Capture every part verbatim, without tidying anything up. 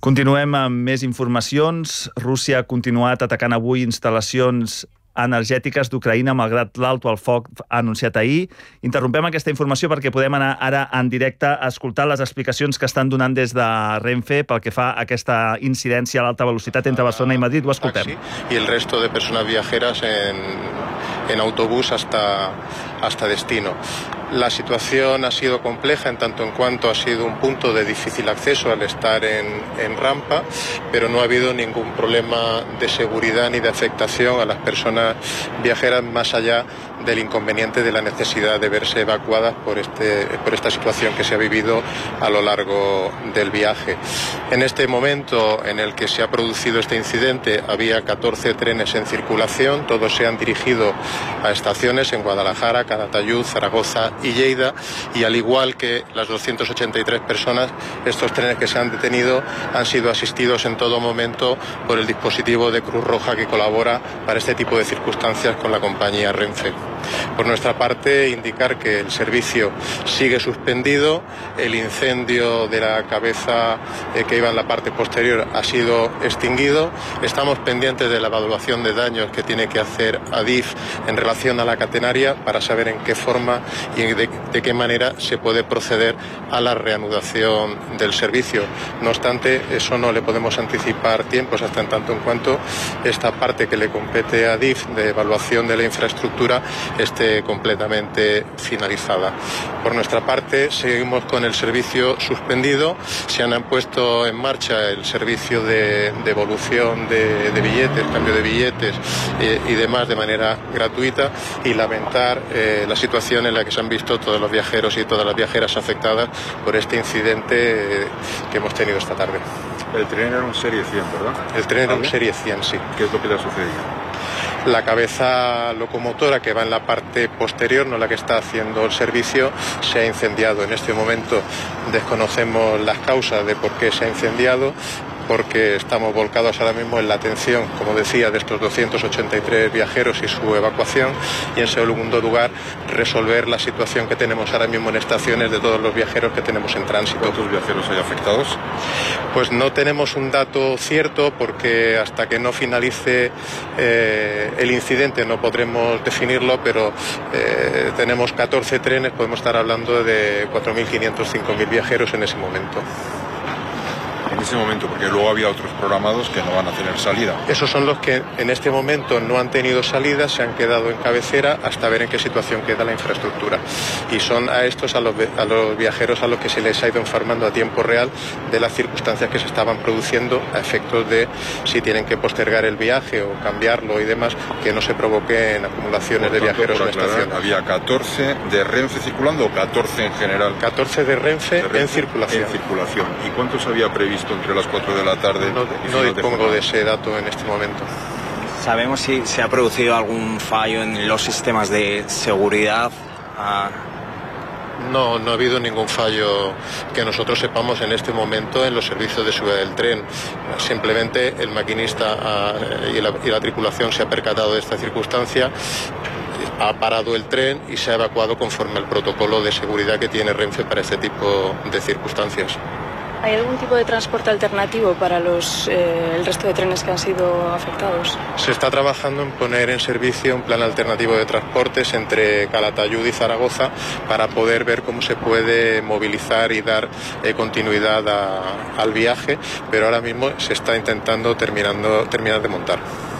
Continuem amb més informacions. Rússia ha continuat atacant avui instal·lacions energètiques d'Ucraïna, malgrat l'alto al foc anunciat ahir. Interrompem aquesta informació perquè podem anar ara en directe a escoltar les explicacions que estan donant des de Renfe pel que fa a aquesta incidència a l'alta velocitat entre Barcelona i Madrid. Ho escoltem. Y el resto de personas viajeras en, en autobús hasta, hasta destino. La situación ha sido compleja en tanto en cuanto ha sido un punto de difícil acceso al estar en, en rampa, pero no ha habido ningún problema de seguridad ni de afectación a las personas viajeras más allá del inconveniente de la necesidad de verse evacuadas por, este, por esta situación que se ha vivido a lo largo del viaje. En este momento en el que se ha producido este incidente había catorce trenes en circulación, todos se han dirigido a estaciones en Guadalajara, Calatayud, Zaragoza y Lleida, y al igual que las doscientas ochenta y tres personas, estos trenes que se han detenido han sido asistidos en todo momento por el dispositivo de Cruz Roja que colabora para este tipo de circunstancias con la compañía Renfe. Por nuestra parte, indicar que el servicio sigue suspendido, el incendio de la cabeza eh, que iba en la parte posterior ha sido extinguido. Estamos pendientes de la evaluación de daños que tiene que hacer Adif en relación a la catenaria para saber en qué forma y de, de qué manera se puede proceder a la reanudación del servicio. No obstante, eso no le podemos anticipar tiempos hasta en tanto en cuanto esta parte que le compete a Adif de evaluación de la infraestructura esté completamente finalizada. Por nuestra parte, seguimos con el servicio suspendido. Se han puesto en marcha el servicio de devolución de, de billetes, cambio de billetes eh, y demás de manera gratuita, y lamentar eh, la situación en la que se han visto todos los viajeros y todas las viajeras afectadas por este incidente eh, que hemos tenido esta tarde. El tren era un Serie cien, ¿verdad? El tren era un Serie cien, sí. ¿Qué es lo que le ha sucedido? La cabeza locomotora que va en la parte posterior, no la que está haciendo el servicio, se ha incendiado. En este momento desconocemos las causas de por qué se ha incendiado, porque estamos volcados ahora mismo en la atención, como decía, de estos doscientos ochenta y tres viajeros y su evacuación, y en segundo lugar resolver la situación que tenemos ahora mismo en estaciones de todos los viajeros que tenemos en tránsito. ¿Cuántos viajeros hay afectados? Pues no tenemos un dato cierto, porque hasta que no finalice eh, el incidente no podremos definirlo, pero eh, tenemos catorce trenes, podemos estar hablando de cuatro mil quinientos, cinco mil viajeros en ese momento. En ese momento, porque luego había otros programados que no van a tener salida. Esos son los que en este momento no han tenido salida, se han quedado en cabecera hasta ver en qué situación queda la infraestructura. Y son a estos, a los, a los viajeros, a los que se les ha ido informando a tiempo real de las circunstancias que se estaban produciendo a efectos de si tienen que postergar el viaje o cambiarlo y demás, que no se provoquen acumulaciones de viajeros en la estación. ¿Había catorce de Renfe circulando o catorce en general? catorce de Renfe, de Renfe en circulación. En circulación. ¿Y cuántos había previsto entre las cuatro de la tarde? No, no dispongo de ese dato en este momento. ¿Sabemos si se ha producido algún fallo en los sistemas de seguridad? Ah. No, no ha habido ningún fallo que nosotros sepamos en este momento en los servicios de subida del tren. Simplemente el maquinista ah, y, la, y la tripulación se ha percatado de esta circunstancia, ha parado el tren y se ha evacuado conforme al protocolo de seguridad que tiene Renfe para este tipo de circunstancias. ¿Hay algún tipo de transporte alternativo para los, eh, el resto de trenes que han sido afectados? Se está trabajando en poner en servicio un plan alternativo de transportes entre Calatayud y Zaragoza para poder ver cómo se puede movilizar y dar eh, continuidad a, al viaje, pero ahora mismo se está intentando terminando, terminar de montar.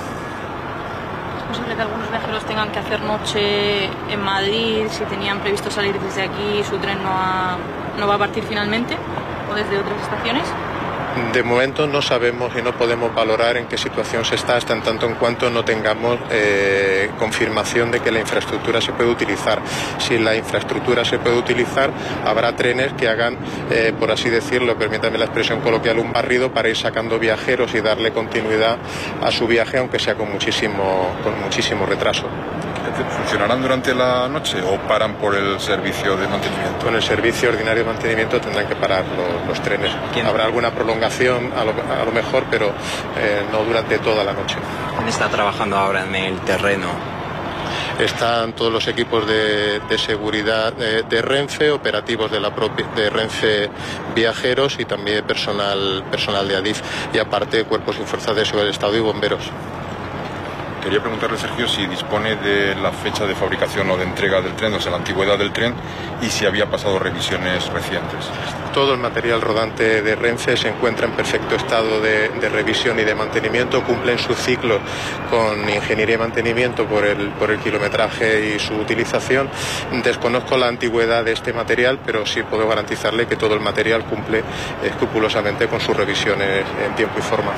¿Es posible que algunos viajeros tengan que hacer noche en Madrid si tenían previsto salir desde aquí y su tren no, ha, no va a partir finalmente? ¿O desde otras estaciones? De momento no sabemos y no podemos valorar en qué situación se está hasta en tanto en cuanto no tengamos eh, confirmación de que la infraestructura se puede utilizar. Si la infraestructura se puede utilizar, habrá trenes que hagan, eh, por así decirlo, permítame la expresión coloquial, un barrido para ir sacando viajeros y darle continuidad a su viaje, aunque sea con muchísimo, con muchísimo retraso. ¿Funcionarán durante la noche o paran por el servicio de mantenimiento? Con el servicio ordinario de mantenimiento tendrán que parar los, los trenes. ¿Quién? Habrá alguna prolongación a lo, a lo mejor, pero eh, no durante toda la noche. ¿Quién está trabajando ahora en el terreno? Están todos los equipos de, de seguridad de, de Renfe, operativos de, la propia, de Renfe Viajeros y también personal, personal de Adif, y aparte cuerpos y fuerzas de seguridad del Estado y bomberos. Quería preguntarle, Sergio, si dispone de la fecha de fabricación o de entrega del tren, o sea, la antigüedad del tren, y si había pasado revisiones recientes. Todo el material rodante de Renfe se encuentra en perfecto estado de, de revisión y de mantenimiento, cumplen su ciclo con ingeniería y mantenimiento por el, por el kilometraje y su utilización. Desconozco la antigüedad de este material, pero sí puedo garantizarle que todo el material cumple escrupulosamente con sus revisiones en tiempo y forma.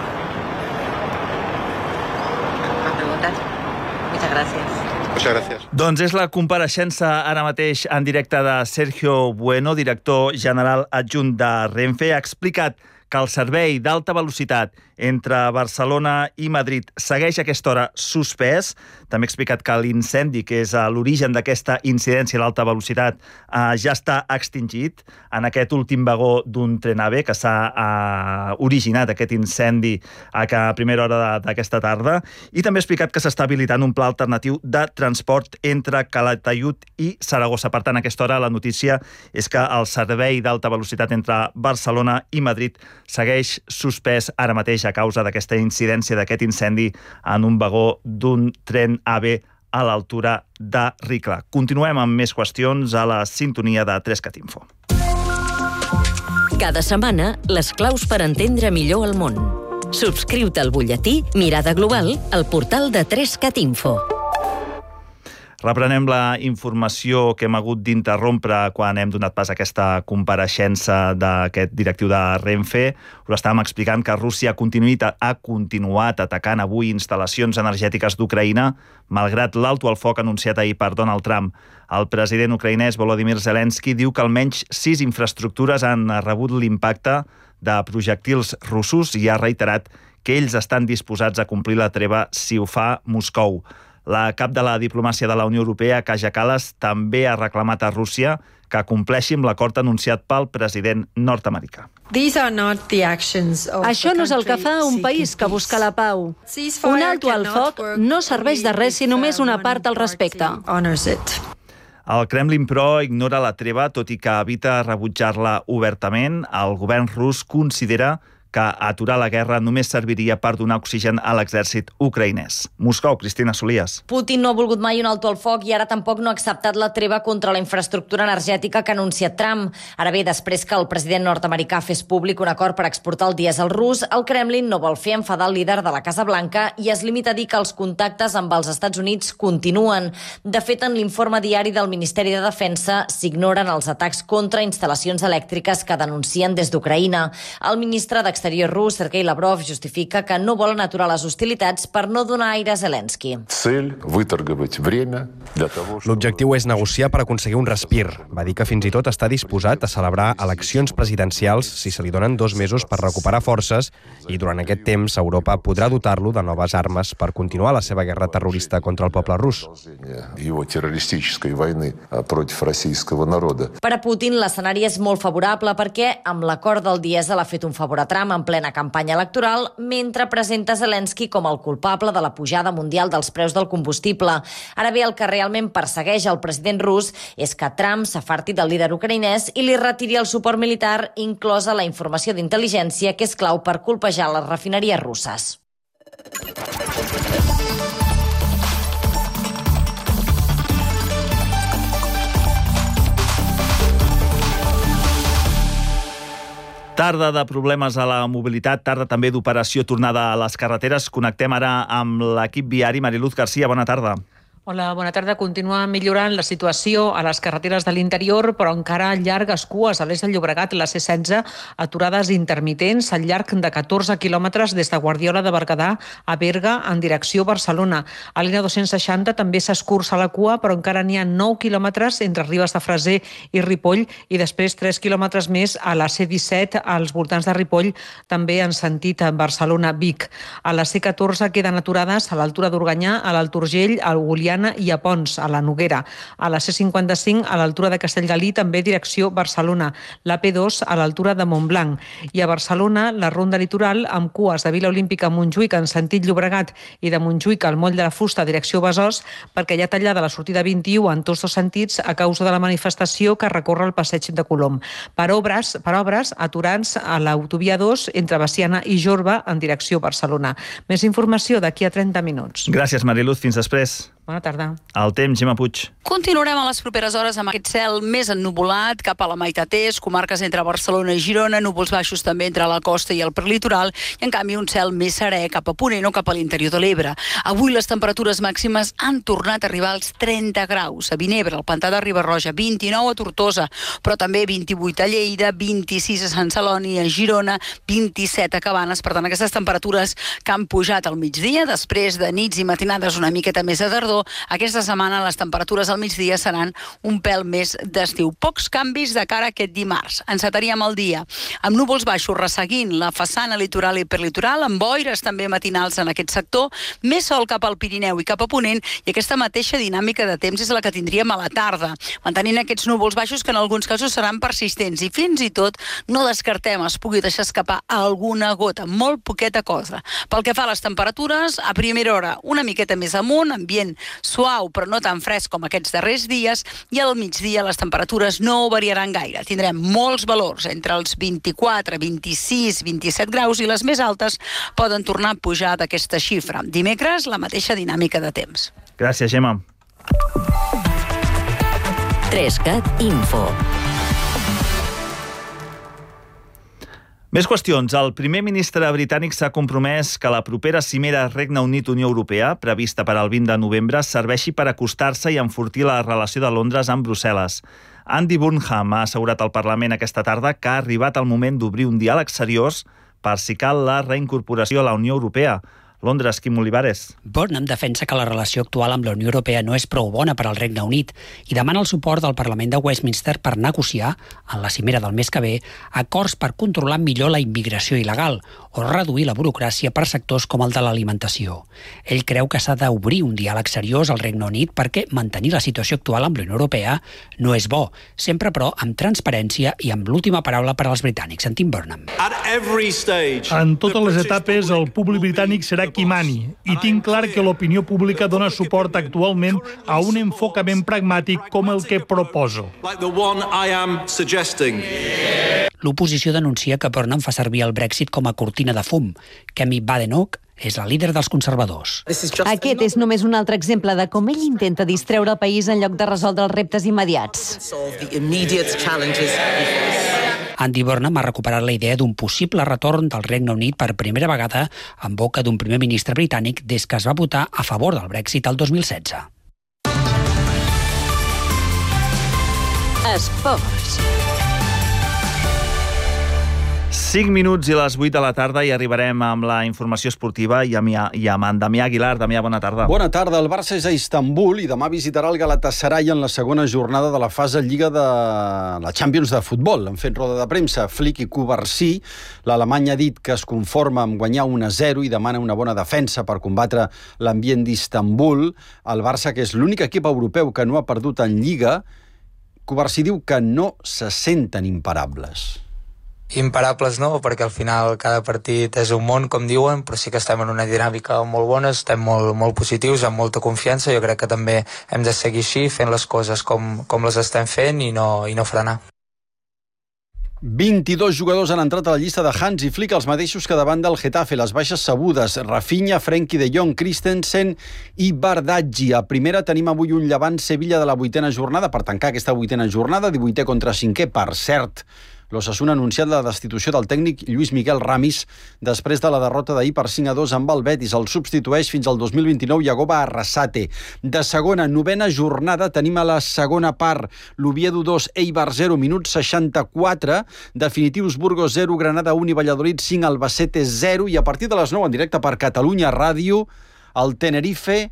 Muchas gràcies. Muchas gràcies. Doncs és la compareixença ara mateix en directe de Sergio Bueno, director general adjunt de Renfe. Ha explicat que el servei d'alta velocitat entre Barcelona i Madrid segueix a aquesta hora suspès. També ha explicat que l'incendi, que és l'origen d'aquesta incidència a l'alta velocitat, eh, ja està extingit en aquest últim vagó d'un tren AVE que s'ha eh, originat aquest incendi a, a primera hora d'aquesta tarda. I també ha explicat que s'està habilitant un pla alternatiu de transport entre Calatayud i Saragossa. Per tant, a aquesta hora la notícia és que el servei d'alta velocitat entre Barcelona i Madrid segueix suspès ara mateix a causa d'aquesta incidència, d'aquest incendi en un vagó d'un tren AVE a l'altura de Ricla. Continuem amb més qüestions a la sintonia de Trescat Info. Cada setmana, les claus per entendre millor el món. Subscriu-te al butlletí Mirada Global al portal de Trescat Info. Reprenem la informació que hem hagut d'interrompre quan hem donat pas a aquesta compareixença d'aquest directiu de Renfe. Us estàvem explicant que Rússia ha continuat, ha continuat atacant avui instal·lacions energètiques d'Ucraïna, malgrat l'alto al foc anunciat ahir per Donald Trump. El president ucraïnès Volodymyr Zelensky diu que almenys sis infraestructures han rebut l'impacte de projectils russos i ha reiterat que ells estan disposats a complir la treva si ho fa Moscou. La cap de la diplomàcia de la Unió Europea, Kaja Kallas, també ha reclamat a Rússia que compleixi amb l'acord anunciat pel president nord-americà. Això no és el que fa un país que busca la pau. Un alto al foc no serveix de res si només una part al respecte. El Kremlin, però, ignora la treva, tot i que evita rebutjar-la obertament. El govern rus considera que aturar la guerra només serviria per donar oxigen a l'exèrcit ucraïnès. Moscou, Cristina Solias. Putin no ha volgut mai un alto al foc i ara tampoc no ha acceptat la treva contra la infraestructura energètica que ha anunciat Trump. Ara bé, després que el president nord-americà fes públic un acord per exportar el dièsel rus, el Kremlin no vol fer enfadar el líder de la Casa Blanca i es limita a dir que els contactes amb els Estats Units continuen. De fet, en l'informe diari del Ministeri de Defensa s'ignoren els atacs contra instal·lacions elèctriques que denuncien des d'Ucraïna. El ministre d'Exteriors Exterior rus, Sergei Lavrov, justifica que no volen aturar les hostilitats per no donar aire a Zelensky. L'objectiu és negociar per aconseguir un respir. Va dir que fins i tot està disposat a celebrar eleccions presidencials si se li donen dos mesos per recuperar forces i durant aquest temps Europa podrà dotar-lo de noves armes per continuar la seva guerra terrorista contra el poble rus. Per a Putin l'escenari és molt favorable perquè amb l'acord del dièsel ha fet un favor a Trump en plena campanya electoral, mentre presenta Zelensky com el culpable de la pujada mundial dels preus del combustible. Ara bé, el que realment persegueix el president rus és que Trump s'afarti del líder ucraïnès i li retiri el suport militar, inclosa la informació d'intel·ligència, que és clau per colpejar les refineries russes. Tarda de problemes a la mobilitat, tarda també d'operació tornada a les carreteres. Connectem ara amb l'equip viari. Mariluz Garcia, bona tarda. Hola, bona tarda. Continua millorant la situació a les carreteres de l'interior, però encara llargues cues a l'est del Llobregat, la C setze, aturades intermitents al llarg de catorze quilòmetres des de Guardiola de Berguedà a Berga en direcció Barcelona. A l'I N A dos-cents seixanta també s'escurça la cua, però encara n'hi ha nou quilòmetres entre Ribes de Freser i Ripoll i després tres quilòmetres més a la C disset als voltants de Ripoll, també en sentit Barcelona-Vic. A la C catorze queden aturades a l'altura d'Organyà, a l'Alt Urgell, al Oliana Tiana i a Pons, a la Noguera. A la C cinquanta-cinc, a l'altura de Castellgalí, també direcció Barcelona. La P dos, a l'altura de Montblanc. I a Barcelona, la ronda litoral, amb cues de Vila Olímpica a Montjuïc en sentit Llobregat i de Montjuïc al Moll de la Fusta, direcció Besòs, perquè hi ha tallada la sortida vint-i-u en tots dos sentits a causa de la manifestació que recorre el passeig de Colom. Per obres, per obres aturants a l'autovia dos entre Baciana i Jorba en direcció Barcelona. Més informació d'aquí a trenta minuts. Gràcies, Mariluz. Fins després. Bona tarda. El temps, Gemma Puig. Continuarem a les properes hores amb aquest cel més ennuvolat cap a la meitat est, comarques entre Barcelona i Girona, núvols baixos també entre la costa i el prelitoral, i en canvi un cel més serè cap a Ponent o cap a l'interior de l'Ebre. Avui les temperatures màximes han tornat a arribar als trenta graus. A Vinebre, al Pantà de Riba-roja, vint-i-nou a Tortosa, però també vint-i-vuit a Lleida, vint-i-sis a Sant Celoni, a Girona, vint-i-set a Cabanes. Per tant, aquestes temperatures que han pujat al migdia, després de nits i matinades una miqueta més a tardor, aquesta setmana les temperatures al migdia seran un pèl més d'estiu. Pocs canvis de cara a aquest dimarts. Encetaríem el dia amb núvols baixos resseguint la façana litoral i perlitoral, amb boires també matinals en aquest sector, més sol cap al Pirineu i cap a Ponent, i aquesta mateixa dinàmica de temps és la que tindríem a la tarda, mantenint aquests núvols baixos que en alguns casos seran persistents i fins i tot no descartem es pugui deixar escapar alguna gota, molt poqueta cosa. Pel que fa a les temperatures, a primera hora una miqueta més amunt, ambient suau però no tan fresc com aquests darrers dies, i al migdia les temperatures no variaran gaire. Tindrem molts valors entre els vint-i-quatre, vint-i-sis, vint-i-set graus, i les més altes poden tornar a pujar d'aquesta xifra. Dimecres, la mateixa dinàmica de temps. Gràcies, Gemma. Trescat Info. Més qüestions. El primer ministre britànic s'ha compromès que la propera cimera Regne Unit-Unió Europea, prevista per al vint de novembre, serveixi per acostar-se i enfortir la relació de Londres amb Brussel·les. Andy Burnham ha assegurat al Parlament aquesta tarda que ha arribat el moment d'obrir un diàleg seriós per si cal la reincorporació a la Unió Europea. Londres, Quim Olivares. Burnham defensa que la relació actual amb la Unió Europea no és prou bona per al Regne Unit i demana el suport del Parlament de Westminster per negociar, en la cimera del mes que ve, acords per controlar millor la immigració il·legal o reduir la burocràcia per sectors com el de l'alimentació. Ell creu que s'ha d'obrir un diàleg seriós al Regne Unit perquè mantenir la situació actual amb la Unió Europea no és bo, sempre però amb transparència i amb l'última paraula per als britànics. En Tim Burnham. En totes les etapes, el públic britànic serà qui mani, i tinc clar que l'opinió pública dona suport actualment a un enfocament pragmàtic com el que proposo. L'oposició denuncia que Burnham fa servir el Brexit com a cortina de fum. Kemi Badenoch és la líder dels conservadors. Aquest és només un altre exemple de com ell intenta distreure el país en lloc de resoldre els reptes immediats. Andy Burnham ha recuperat la idea d'un possible retorn del Regne Unit per primera vegada en boca d'un primer ministre britànic des que es va votar a favor del Brexit el dos mil setze. Esports. cinc minuts i les vuit de la tarda i arribarem amb la informació esportiva i amb, i amb en Damià Aguilar. Damià, bona tarda. Bona tarda. El Barça és a Istanbul i demà visitarà el Galatasaray en la segona jornada de la fase Lliga de la Champions de futbol. Han fet roda de premsa Flick i Cubarsí. L'alemany ha dit que es conforma amb guanyar un a zero i demana una bona defensa per combatre l'ambient d'Istanbul. El Barça, que és l'únic equip europeu que no ha perdut en Lliga, Cubarsí diu que no se senten imparables. Imparables no, perquè al final cada partit és un món, com diuen, però sí que estem en una dinàmica molt bona, estem molt, molt positius, amb molta confiança. Jo crec que també hem de seguir així, fent les coses com, com les estem fent i no, i no frenar. vint-i-dos jugadors han entrat a la llista de Hansi Flick, els mateixos que davant del Getafe. Les baixes sabudes: Rafinha, Frenkie de Jong, Christensen i Bardaggi. A primera tenim avui un Llevant-Sevilla de la vuitena jornada, per tancar aquesta vuitena jornada, divuitè contra cinquè, per cert. L'Osasuna ha anunciat la destitució del tècnic Lluís Miguel Ramis després de la derrota d'ahir per cinc a dos amb el Betis. El substitueix fins al dos mil vint-i-nou Yagoba Arrasate. De segona, novena jornada, tenim a la segona part l'Oviedo dos, Eibar zero, minut seixanta-quatre, definitius Burgos zero, Granada un i Valladolid cinc, Albacete zero, i a partir de les nou en directe per Catalunya Ràdio, el Tenerife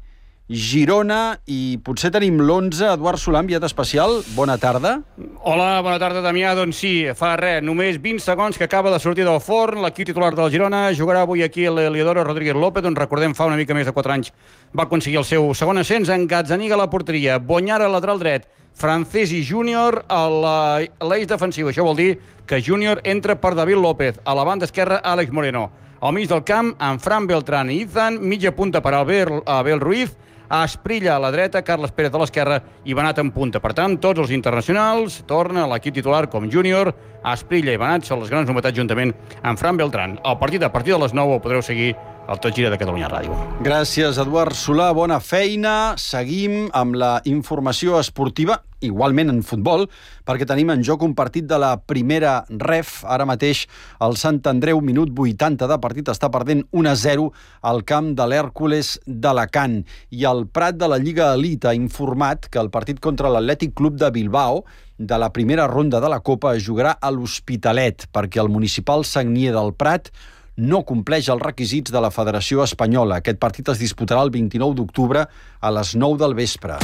Girona, i potser tenim l'onze. Eduard Solà, enviat especial, bona tarda. Hola, bona tarda, Damià. Doncs sí, fa res, només vint segons que acaba de sortir del forn. L'equip titular del Girona jugarà avui aquí l'Eliodoro Rodríguez López, doncs recordem, fa una mica més de quatre anys va aconseguir el seu segon ascens. En Gazzaniga a la porteria, Bonyara lateral dret, Francesi Júnior a l'eix defensiu. Això vol dir que Júnior entra per David López. A la banda esquerra, Àlex Moreno. Al mig del camp, en Fran Beltrán i Izan, mitja punta per Abel, Abel Ruiz, Asprilla a la dreta, Carles Pérez a l'esquerra i Benat en punta. Per tant, tots els internacionals tornen a l'equip titular com Júnior. Asprilla i Benat són les grans novetats juntament amb Fran Beltrán. El partit a partir de les nou el podreu seguir al Tot Gira de Catalunya Ràdio. Gràcies, Eduard Solà. Bona feina. Seguim amb la informació esportiva, igualment en futbol, perquè tenim en joc un partit de la primera ref. Ara mateix el Sant Andreu, minut vuitanta de partit, està perdent un a zero al camp de l'Hèrcules d'Alacant. I el Prat de la Lliga Elite ha informat que el partit contra l'Atlètic Club de Bilbao de la primera ronda de la Copa es jugarà a l'Hospitalet, perquè el municipal Sagnier del Prat no compleix els requisits de la Federació Espanyola. Aquest partit es disputarà el vint-i-nou d'octubre a les nou del vespre.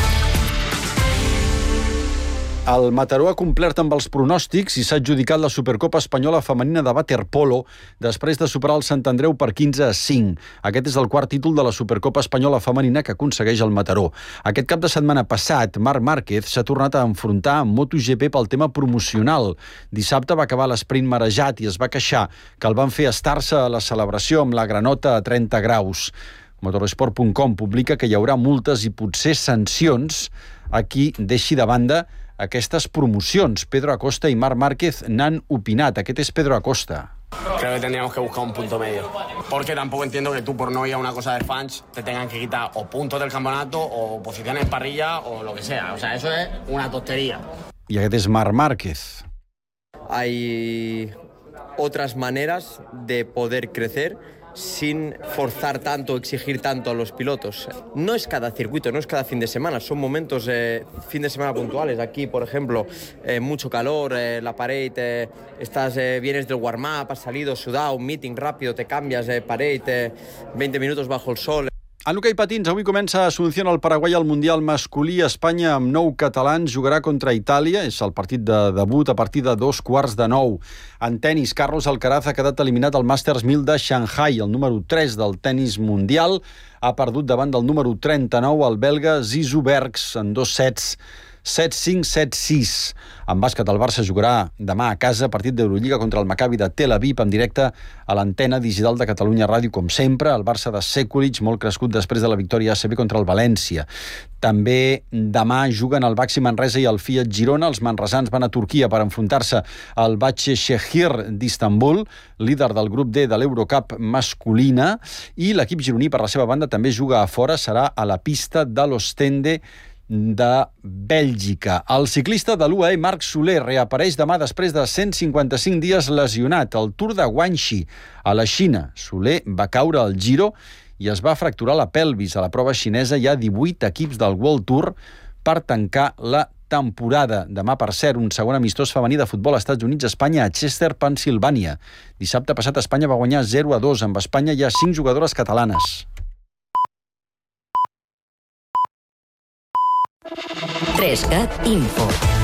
El Mataró ha complert amb els pronòstics i s'ha adjudicat la Supercopa Espanyola Femenina de Waterpolo després de superar el Sant Andreu per quinze a cinc. Aquest és el quart títol de la Supercopa Espanyola Femenina que aconsegueix el Mataró. Aquest cap de setmana passat, Marc Márquez s'ha tornat a enfrontar amb MotoGP pel tema promocional. Dissabte va acabar l'esprint marejat i es va queixar que el van fer estar-se a la celebració amb la granota a trenta graus. Motorsport punt com publica que hi haurà multes i potser sancions a qui deixi de banda aquestes promocions. Pedro Acosta i Marc Márquez n'han opinat. Aquest és Pedro Acosta. Creo que tendríamos que buscar un punto medio. Porque tampoco entiendo que tú, por no ir a una cosa de fans, te tengan que quitar o puntos del campeonato o posiciones en parrilla o lo que sea. O sea, eso es una tontería. I aquest és Marc Márquez. Hay otras maneras de poder crecer sin forzar tanto, exigir tanto a los pilotos. No es cada circuito, no es cada fin de semana, son momentos, eh, fin de semana puntuales. Aquí, por ejemplo, eh, mucho calor, eh, la pared, eh, estás, eh, vienes del warm-up, has salido sudado, un meeting rápido, te cambias, eh, pared, eh, veinte minutos bajo el sol. En hoquei patins, avui comença a Asunción al Paraguai al Mundial masculí. Espanya, amb nou catalans, jugarà contra Itàlia. És el partit de debut a partir de dos quarts de nou. En tenis, Carlos Alcaraz ha quedat eliminat al Masters mil de Shanghai. El número tres del tenis mundial ha perdut davant del número trenta-nou, el belga Zizou Bergs, en dos sets. set cinc, set sis. En bàsquet, el Barça jugarà demà a casa partit d'Eurolliga contra el Maccabi de Tel Aviv en directe a l'antena digital de Catalunya Ràdio, com sempre. El Barça de Sekulic, molt crescut després de la victòria A C B contra el València. També demà juguen el Baxi Manresa i el Fiat Girona. Els manresans van a Turquia per enfrontar-se al Başakşehir d'Istanbul, líder del grup D de l'Eurocup masculina, i l'equip gironí, per la seva banda, també juga a fora, serà a la pista de l'Ostende de Bèlgica. El ciclista de l'U A E, Marc Soler, reapareix demà després de cent cinquanta-cinc dies lesionat. Al Tour de Guangxi, a la Xina, Soler va caure al Giro i es va fracturar la pelvis. A la prova xinesa hi ha divuit equips del World Tour per tancar la temporada. Demà, per cert, un segon amistós femení de futbol als Estats Units-Espanya a Chester, Pennsilvània. Dissabte passat Espanya va guanyar zero a dos. Amb Espanya hi ha cinc jugadores catalanes. tres cat Info.